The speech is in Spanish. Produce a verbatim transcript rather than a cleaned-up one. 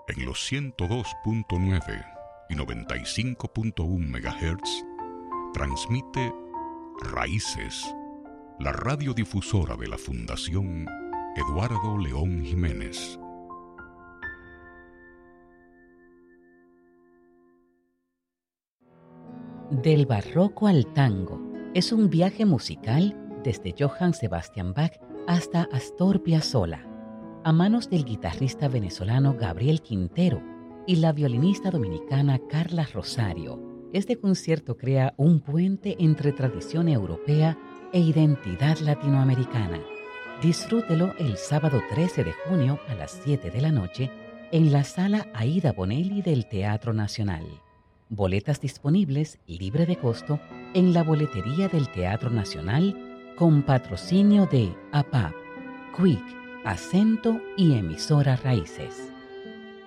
En los ciento dos punto nueve y noventa y cinco punto uno megahertz transmite Raíces, la radiodifusora de la Fundación Eduardo León Jiménez. Del barroco al tango es un viaje musical desde Johann Sebastian Bach hasta Astor Piazzolla, a manos del guitarrista venezolano Gabriel Quintero y la violinista dominicana Carla Rosario. Este concierto crea un puente entre tradición europea e identidad latinoamericana. Disfrútelo el sábado trece de junio a las siete de la noche en la Sala Aida Bonelli del Teatro Nacional. Boletas disponibles, libre de costo, en la boletería del Teatro Nacional con patrocinio de A P A P, Quick, Acento y Emisora Raíces.